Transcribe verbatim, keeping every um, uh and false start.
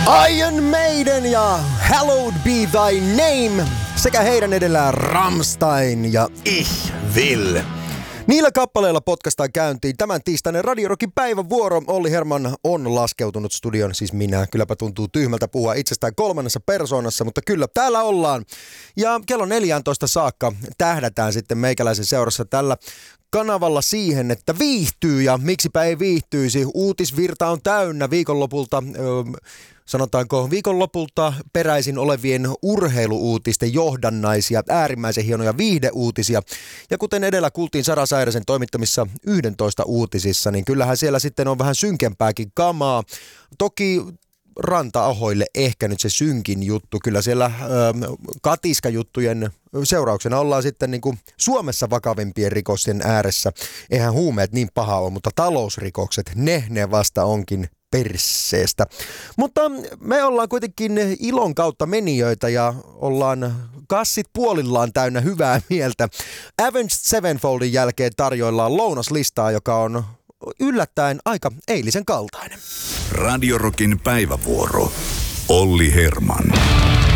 Iron Maiden ja Hallowed Be Thy Name sekä heidän edellään Rammstein ja Ich Will. Niillä kappaleilla potkastaan käyntiin tämän tiistainen Radio Rockin päivävuoro. Olli Herman on laskeutunut studion, siis minä. Kylläpä tuntuu tyhmältä puhua itsestään kolmannessa persoonassa, mutta kyllä täällä ollaan. Ja kello neljätoista saakka tähdätään sitten meikäläisen seurassa tällä kanavalla siihen, että viihtyy ja miksipä ei viihtyisi. Uutisvirta on täynnä viikonlopulta, öö, sanotaanko viikonlopulta peräisin olevien urheiluuutisten johdannaisia, äärimmäisen hienoja viihdeuutisia. Ja kuten edellä kuultiin Sara Sairasen toimittamissa yksitoista uutisissa, niin kyllähän siellä sitten on vähän synkempääkin kamaa. Toki Ranta-ahoille ehkä nyt se synkin juttu. Kyllä siellä ö, katiskajuttujen seurauksena ollaan sitten niin kuin Suomessa vakavimpien rikosten ääressä. Eihän huumeet niin paha ole, mutta talousrikokset, ne ne vasta onkin persseestä. Mutta me ollaan kuitenkin ilon kautta menijöitä ja ollaan kassit puolillaan täynnä hyvää mieltä. Avenged Sevenfoldin jälkeen tarjoillaan lounaslistaa, joka on yllättäen aika eilisen kaltainen. Radio Rockin päivävuoro. Olli Herman.